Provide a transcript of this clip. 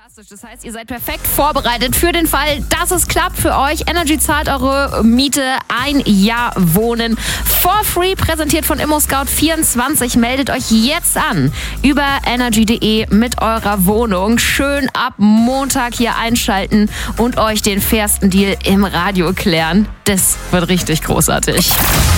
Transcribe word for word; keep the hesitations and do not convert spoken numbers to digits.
Fantastisch, das heißt, ihr seid perfekt vorbereitet für den Fall, dass es klappt für euch. Energy zahlt eure Miete ein Jahr Wohnen for free, präsentiert von ImmoScout vierundzwanzig. Meldet euch jetzt an über energy punkt de mit eurer Wohnung. Schön ab Montag hier einschalten und euch den fairsten Deal im Radio klären. Das wird richtig großartig.